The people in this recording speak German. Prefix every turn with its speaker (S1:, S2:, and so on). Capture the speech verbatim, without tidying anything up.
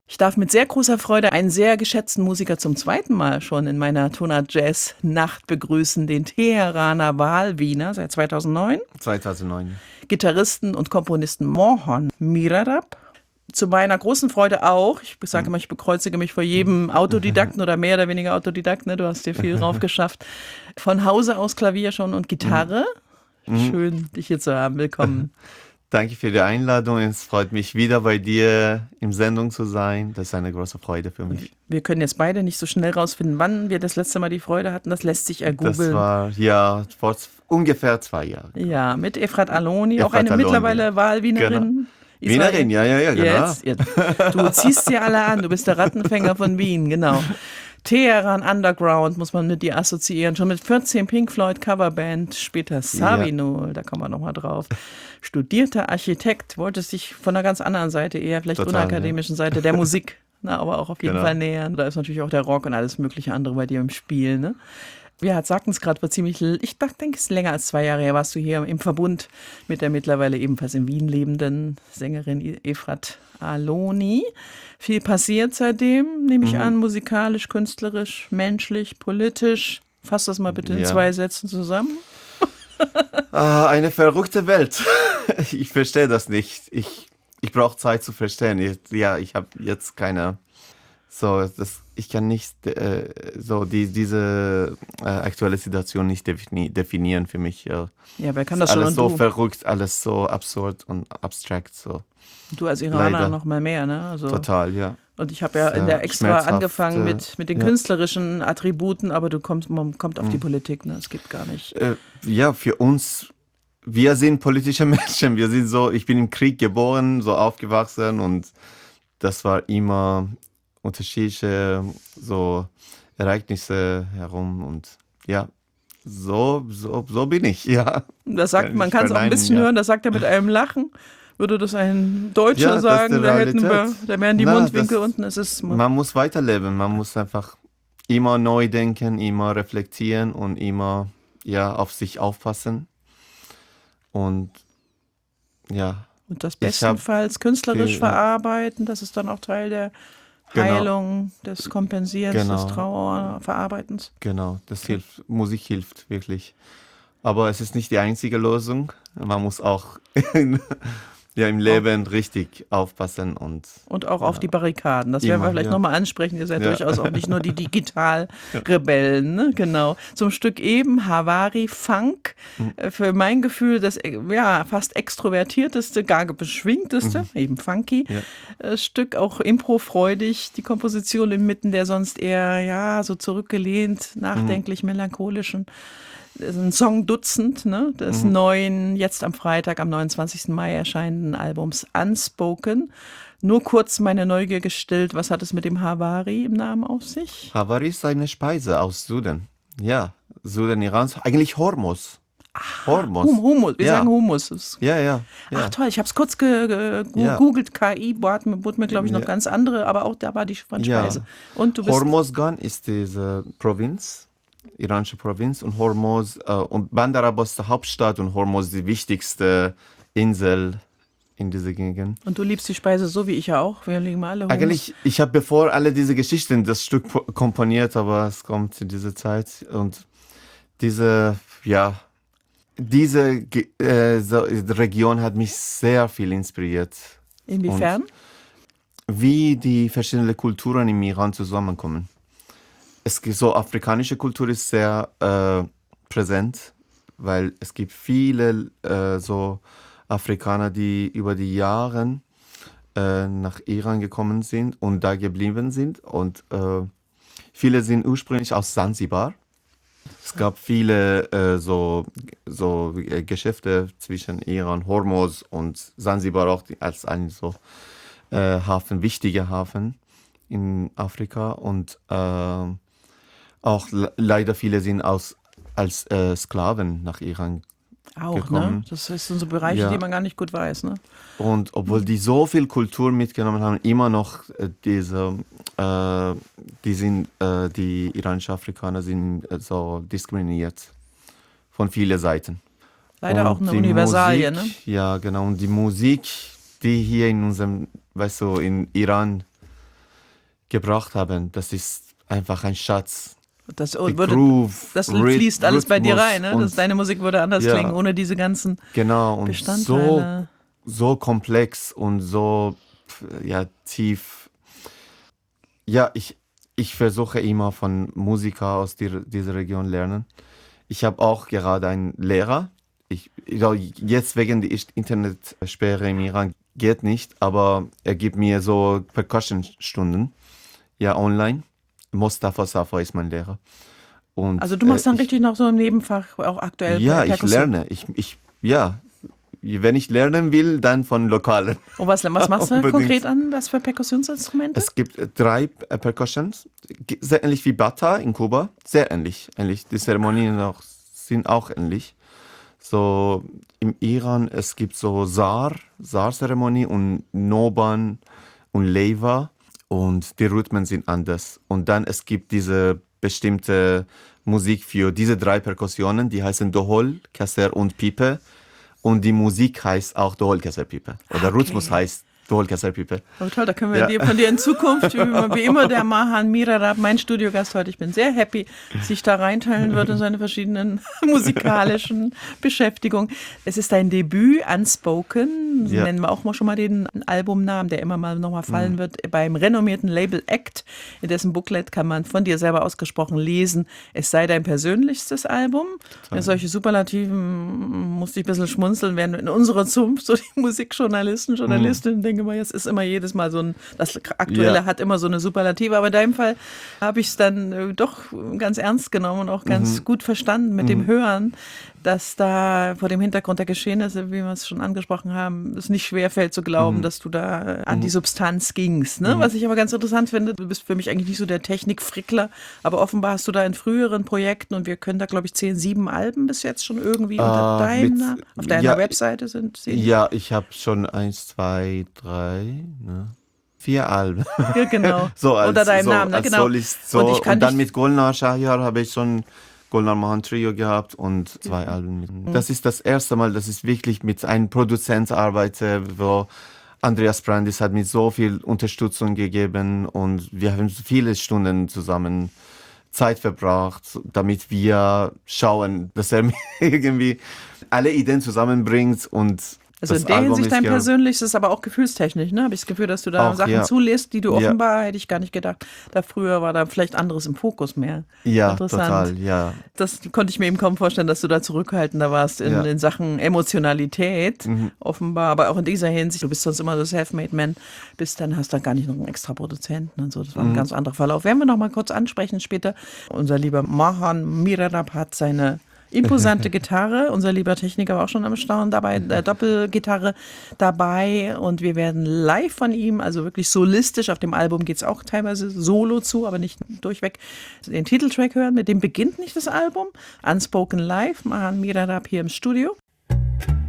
S1: Ich darf mit sehr großer Freude einen sehr geschätzten Musiker zum zweiten Mal schon in meiner Tonart Jazz Nacht begrüßen, den Teheraner Wahlwiener seit zweitausendneun,
S2: zweitausendneun.
S1: Gitarristen und Komponisten Mohan Mirarab. Zu meiner großen Freude auch, ich sage immer, ich bekreuzige mich vor jedem Autodidakten oder mehr oder weniger Autodidakt, ne? Du hast dir viel drauf geschafft. Von Hause aus Klavier schon und Gitarre. Schön, dich hier zu haben. Willkommen.
S2: Danke für die Einladung. Es freut mich, wieder bei dir im Sendung zu sein. Das ist eine große Freude für mich.
S1: Wir können jetzt beide nicht so schnell rausfinden, wann wir das letzte Mal die Freude hatten. Das lässt sich ergoogeln.
S2: Das war ja vor ungefähr zwei Jahren.
S1: Ja, mit Efrat Aloni,
S2: Efrat
S1: auch eine
S2: Aloni,
S1: mittlerweile Wahlwienerin.
S2: Genau. Wienerin, ja, ja, ja, genau.
S1: Jetzt, jetzt. Du ziehst sie alle an, du bist der Rattenfänger von Wien, genau. Teheran Underground muss man mit dir assoziieren. Schon mit vierzehn Pink Floyd Coverband, später Sabinul, ja. Da kommen wir nochmal drauf. Studierter Architekt, wolltest dich von einer ganz anderen Seite, eher vielleicht
S2: Total,
S1: unakademischen
S2: ja.
S1: Seite der Musik, na, aber auch auf jeden
S2: Genau.
S1: Fall nähern. Da ist natürlich auch der Rock und alles mögliche andere bei dir im Spiel, ne? Wir sagten es gerade vor ziemlich, ich denke, es ist länger als zwei Jahre her, warst du hier im Verbund mit der mittlerweile ebenfalls in Wien lebenden Sängerin Efrat Aloni. Viel passiert seitdem, nehme ich
S2: Mhm.
S1: an, musikalisch, künstlerisch, menschlich, politisch. Fass das mal bitte in
S2: Ja.
S1: zwei Sätzen zusammen.
S2: Ah, eine verrückte Welt. Ich verstehe das nicht. Ich, ich brauche Zeit zu verstehen. Ich, ja, ich habe jetzt keine. So, das, ich kann nicht äh, so die, diese äh, aktuelle Situation nicht defini definieren für mich. Ja,
S1: Ja, wer kann das schon?
S2: alles
S1: Und
S2: so
S1: du,
S2: verrückt, alles so absurd und abstrakt. So
S1: du als Iraner
S2: Leider.
S1: noch mal mehr, ne? Also,
S2: total, ja.
S1: und ich habe ja in
S2: Sehr
S1: der extra
S2: schmerzhaft,
S1: angefangen
S2: äh,
S1: mit, mit den
S2: ja.
S1: künstlerischen Attributen, aber du kommst, man kommt auf die Politik, ne? Es geht gar nicht.
S2: Äh, ja, für uns, wir sind politische Menschen. Wir sind so, ich bin im Krieg geboren, so aufgewachsen und das war immer unterschiedliche so Ereignisse herum und ja, so, so, so bin ich, ja.
S1: Das sagt,
S2: Kann
S1: man
S2: ich
S1: kann es auch ein
S2: verneinen,
S1: bisschen
S2: ja.
S1: hören, das sagt er mit einem Lachen. Würde das ein Deutscher
S2: Ja, das ist
S1: sagen,
S2: die
S1: da hätten wir,
S2: Realität.
S1: da wären die
S2: Na,
S1: Mundwinkel
S2: das-
S1: unten. Es ist,
S2: Man muss weiterleben, man muss einfach immer neu denken, immer reflektieren und immer ja, auf sich aufpassen und ja,
S1: und das
S2: ich hab
S1: bestenfalls künstlerisch
S2: viel-
S1: verarbeiten, das ist dann auch Teil der
S2: Genau.
S1: Heilung, des Kompensierens,
S2: Genau.
S1: des Trauerverarbeitens.
S2: Genau, das hilft. Musik hilft wirklich. Aber es ist nicht die einzige Lösung. Man muss auch ja, im Leben richtig aufpassen und
S1: Und auch auf die Barrikaden. Das werden wir
S2: Immer,
S1: vielleicht
S2: ja.
S1: nochmal ansprechen. Ihr seid
S2: Ja.
S1: durchaus auch nicht nur die Digitalrebellen, ne? Genau. Zum Stück eben Havari Funk.
S2: Mhm.
S1: Äh, Für mein Gefühl das äh, ja, fast extrovertierteste, gar beschwingteste, eben funky
S2: Mhm. Ja.
S1: äh, Stück. Auch improfreudig. Die Komposition inmitten der sonst eher ja so zurückgelehnt, nachdenklich, melancholischen. Das ist ein Song Dutzend, ne, des
S2: Mhm.
S1: neuen, jetzt am Freitag, am neunundzwanzigsten Mai erscheinenden Albums Unspoken. Nur kurz meine Neugier gestillt, was hat es mit dem Havari im Namen auf sich?
S2: Havari ist eine Speise aus Süden. Ja, Süden Irans. Eigentlich Hormus. Hormus.
S1: Hum, Hummus, wir
S2: Ja.
S1: sagen Hummus. Das-
S2: Ja, ja.
S1: Ach
S2: ja.
S1: toll, ich habe es kurz gegoogelt,
S2: Ja.
S1: K I, bot mir, bot mir glaube ich noch
S2: Ja.
S1: ganz andere, aber auch da war die von
S2: Ja.
S1: Speise. Und du bist
S2: Hormozgan ist diese Provinz, iranische Provinz und Hormuz äh, und Bandar Abbas ist die Hauptstadt und Hormuz die wichtigste Insel in dieser Gegend.
S1: und du liebst die Speise so wie ich ja auch. Wir lieben alle Hummus.
S2: Eigentlich, ich habe bevor alle diese Geschichten das Stück po- komponiert, aber es kommt in diese Zeit und diese, ja, diese Ge- äh, so, Region hat mich sehr viel inspiriert,
S1: Inwiefern?
S2: wie die verschiedenen Kulturen im Iran zusammenkommen. Es gibt so afrikanische Kultur ist sehr äh, präsent, weil es gibt viele äh, so Afrikaner, die über die Jahre äh, nach Iran gekommen sind und da geblieben sind und äh, viele sind ursprünglich aus Sansibar. Es gab viele äh, so, so äh, Geschäfte zwischen Iran, Hormuz und Sansibar auch die- als ein so äh, Hafen, wichtiger Hafen in Afrika und äh, auch le leider viele sind aus, als äh, Sklaven nach Iran
S1: Auch, ne?
S2: gekommen.
S1: Das sind so Bereiche,
S2: Ja.
S1: die man gar nicht gut weiß, ne?
S2: Und obwohl die so viel Kultur mitgenommen haben, immer noch äh, diese, äh, die sind, äh, die iranischen Afrikaner sind äh, so diskriminiert von vielen Seiten.
S1: Leider
S2: Und
S1: auch eine
S2: die
S1: Universalie,
S2: Musik, ja genau, und die Musik, die hier in unserem, weißt du, in Iran gebracht haben, das ist einfach ein Schatz.
S1: Das,
S2: Die
S1: würde,
S2: Groove,
S1: das
S2: Rhyth-
S1: fließt alles bei dir
S2: Rhythmus
S1: rein, ne?
S2: und-
S1: Das, deine Musik würde anders
S2: Ja.
S1: klingen, ohne diese ganzen
S2: Genau, und so,
S1: Bestandteile.
S2: so komplex und so ja, tief. Ja, ich, ich versuche immer von Musiker aus die, dieser Region lernen. Ich habe auch gerade einen Lehrer. Ich, ja, jetzt wegen der Internetsperre im Iran geht nicht, aber er gibt mir so Percussion-Stunden, ja, online. Mostafa Safa ist mein Lehrer. Und,
S1: Also du machst
S2: äh,
S1: dann
S2: ich,
S1: richtig noch so ein Nebenfach, auch aktuell.
S2: Ja, ich
S1: Perkussion.
S2: lerne. Ich, ich, ja, wenn ich lernen will, dann von Lokalen.
S1: Und was, was machst du
S2: Unbedingt.
S1: konkret an? Was für Perkussionsinstrumente?
S2: Es gibt äh, drei äh, Percussions, Ge- sehr ähnlich wie Bata in Kuba, sehr ähnlich. ähnlich. Die Zeremonien auch, sind auch ähnlich. So im Iran, es gibt so Sar, Sar-Zeremonie und Noban und Leva und die Rhythmen sind anders. Und dann es gibt diese bestimmte Musik für diese drei Perkussionen, die heißen Dohol, Kaser und Pipe. Und die Musik heißt auch Dohol, Kaser, Pipe. Oder
S1: Okay.
S2: Rhythmus heißt Dohol, Kaser, Pipe.
S1: Oh, toll, da können wir
S2: Ja.
S1: dir, von dir in Zukunft, wie, wie immer der Mahan Mirarab, mein Studiogast heute, ich bin sehr happy, sich da reinteilen wird in seine verschiedenen musikalischen Beschäftigungen. Es ist dein Debüt, Unspoken,
S2: Ja.
S1: nennen wir auch mal schon mal den Albumnamen, der immer mal nochmal fallen wird, beim renommierten Label Act, in dessen Booklet kann man von dir selber ausgesprochen lesen, es sei dein persönlichstes Album. Ja, solche Superlativen musste ich ein bisschen schmunzeln, während in unserer Zunft so die Musikjournalisten, Journalistinnen denken immer, jetzt ist immer jedes Mal so ein, das Aktuelle
S2: Ja.
S1: hat immer so eine Superlative, aber in deinem Fall habe ich es dann äh, doch ganz ernst genommen und auch ganz gut verstanden mit dem Hören, dass da vor dem Hintergrund der Geschehnisse, wie wir es schon angesprochen haben, es nicht schwerfällt zu glauben, dass du da äh, an die Substanz gingst. Ne? Was ich aber ganz interessant finde, du bist für mich eigentlich nicht so der Technikfrickler, aber offenbar hast du da in früheren Projekten und wir können da, glaube ich, zehn, sieben Alben bis jetzt schon irgendwie unter
S2: Äh,
S1: deinem
S2: mit-
S1: Namen. Auf deiner
S2: ja,
S1: Webseite sind sie.
S2: Ja, ich habe schon eins, zwei, drei, ne? vier Alben.
S1: Ja, genau.
S2: So als,
S1: Unter deinem
S2: so,
S1: Namen, ne?
S2: als
S1: Genau.
S2: Solist. So.
S1: Und
S2: Und,
S1: ich kann
S2: dann
S1: dich-
S2: mit Golnar Shahriar habe ich schon Golnar Mahan Trio gehabt und zwei Alben. Mit. Das ist das erste Mal, dass ich wirklich mit einem Produzent arbeite, wo Andreas Brandis hat mir so viel Unterstützung gegeben und wir haben viele Stunden zusammen Zeit verbracht, damit wir schauen, dass er mir irgendwie alle Ideen zusammenbringt und
S1: Also
S2: das
S1: in der
S2: Album
S1: Hinsicht
S2: ist
S1: dein
S2: ja-
S1: persönliches, aber auch gefühlstechnisch, ne? Habe ich das Gefühl, dass du da
S2: Auch,
S1: Sachen
S2: ja.
S1: zulässt, die du
S2: Ja.
S1: offenbar, hätte ich gar nicht gedacht. Da früher war da vielleicht anderes im Fokus mehr.
S2: Ja,
S1: Interessant.
S2: total, ja.
S1: Das konnte ich mir eben kaum vorstellen, dass du da zurückhaltender warst in,
S2: Ja.
S1: in Sachen Emotionalität, offenbar, aber auch in dieser Hinsicht. Du bist sonst immer so Selfmade Man, bist dann hast dann gar nicht noch einen extra Produzenten und so. Das war ein ganz anderer Verlauf. Werden wir noch mal kurz ansprechen später. Unser lieber Mahan Mirarab hat seine imposante Gitarre. Unser lieber Techniker war auch schon am Staunen dabei, äh, Doppelgitarre dabei und wir werden live von ihm, also wirklich solistisch, auf dem Album geht es auch teilweise solo zu, aber nicht durchweg, den Titeltrack hören. Mit dem beginnt nicht das Album. Unspoken Live, Mahan Mirarab hier im Studio.